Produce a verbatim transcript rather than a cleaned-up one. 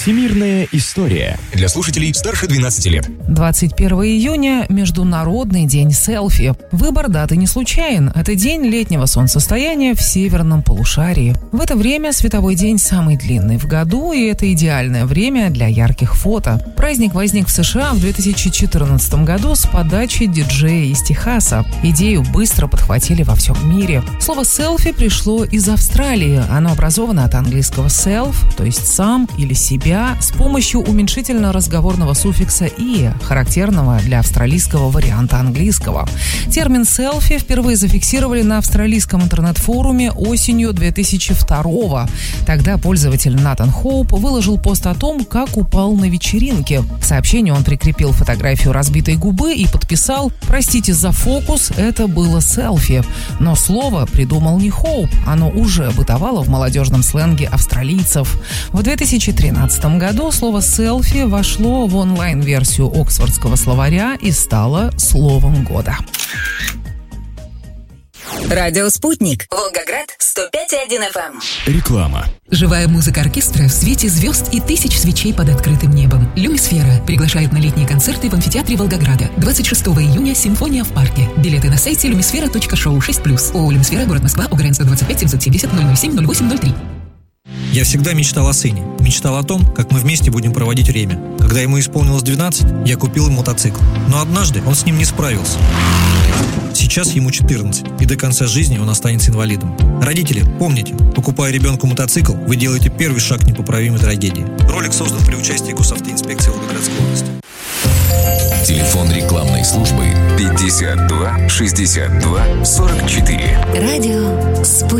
Всемирная история. Для слушателей старше двенадцати лет. двадцать первого июня – Международный день селфи. Выбор даты не случайен. Это день летнего солнцестояния в северном полушарии. В это время световой день самый длинный в году, и это идеальное время для ярких фото. Праздник возник в США в две тысячи четырнадцатом году с подачи диджея из Техаса. Идею быстро подхватили во всем мире. Слово «селфи» пришло из Австралии. Оно образовано от английского self, то есть сам или себя, с помощью уменьшительно-разговорного суффикса «и», характерного для австралийского варианта английского. Термин «селфи» впервые зафиксировали на австралийском интернет-форуме осенью две тысячи второго. Тогда пользователь Натан Хоуп выложил пост о том, как упал на вечеринке. К сообщению он прикрепил фотографию разбитой губы и подписал: «Простите за фокус, это было селфи». Но слово придумал не Хоуп, оно уже бытовало в молодежном сленге австралийцев. В две тысячи тринадцатом году слово «селфи» вошло в онлайн-версию Оксфордского словаря и стало словом года. Радио «Спутник». Волгоград, сто пять и один эф эм. Реклама. Живая музыка оркестра в свете звезд и тысяч свечей под открытым небом. Люмисфера приглашает на летние концерты в амфитеатре Волгограда. двадцать шестого июня «Симфония в парке». Билеты на сайте люмисфера точка шоу шесть плюс. ООО «Люмисфера», город Москва, ОГРН сто двадцать пять семьсот семьдесят ноль ноль семь ноль восемь ноль три. Я всегда мечтал о сыне. Мечтал о том, как мы вместе будем проводить время. Когда ему исполнилось двенадцать, я купил ему мотоцикл. Но однажды он с ним не справился. Сейчас ему четырнадцать, и до конца жизни он останется инвалидом. Родители, помните, покупая ребенку мотоцикл, вы делаете первый шаг к непоправимой трагедии. Ролик создан при участии Госавтоинспекции Волгоградской области. Телефон рекламной службы пятьдесят два шестьдесят два сорок четыре. Радио «Спутник».